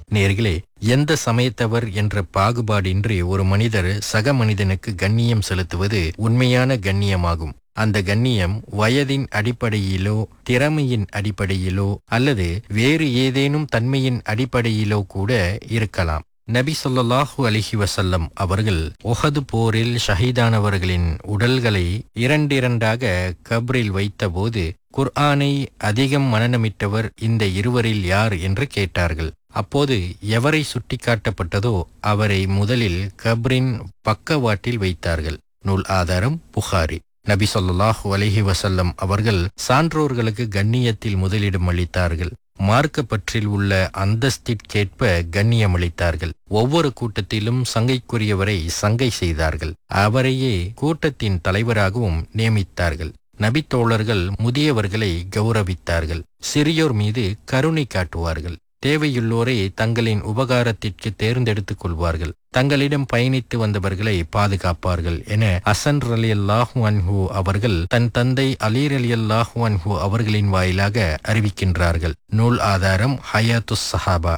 நேர்களே, எந்த சமயத்தவர் என்ற பாகுபாடின்றி ஒரு மனிதர் சக மனிதனுக்கு கண்ணியம் செலுத்துவது உண்மையான கண்ணியமாகும். அந்த கண்ணியம் வயதின் அடிப்படையிலோ, திறமையின் அடிப்படையிலோ அல்லது வேறு ஏதேனும் தன்மையின் அடிப்படையிலோ கூட இருக்கலாம். நபி ஸல்லல்லாஹு அலைஹி வஸல்லம் அவர்கள் உஹது போரில் ஷஹீதானவர்களின் உடல்களை இரண்டிரண்டாக கப்ரில் வைத்தபோது குர்ஆனை அதிகம் மனனமிட்டவர் இந்த இருவரில் யார் என்று கேட்டார்கள். அப்போது எவரை சுட்டிக்காட்டப்பட்டதோ அவரை முதலில் கப்ரின் பக்கவாட்டில் வைத்தார்கள். நூல் ஆதாரம் புகாரி. நபி ஸல்லல்லாஹு அலைஹி வஸல்லம் அவர்கள் சான்றோர்களுக்கு கண்ணியத்தில் முதலிடம் அளித்தார்கள். மார்க்க பற்றில் உள்ள அந்தஸ்திற்கேற்ப கண்ணியமளித்தார்கள். ஒவ்வொரு கூட்டத்திலும் சங்கைக்குரியவரை சங்கை செய்தார்கள். அவரையே கூட்டத்தின் தலைவராகவும் நியமித்தார்கள். நபித்தோழர்கள் முதியவர்களை கௌரவித்தார்கள். சிறியோர் மீது கருணை காட்டுவார்கள். தேவையுள்ளோரை தங்களின் உபகாரத்திற்கு தேர்ந்தெடுத்துக் கொள்வார்கள். தங்களிடம் பயணித்து வந்தவர்களை பாதுகாப்பார்கள் என ஹசன் ரலியல்லாஹு அன்ஹு அவர்கள் தன் தந்தை அலி ரலியல்லாஹு அன்ஹு அவர்களின் வாயிலாக அறிவிக்கின்றார்கள். நூல் ஆதாரம் ஹயாத்துஸ் ஸஹாபா.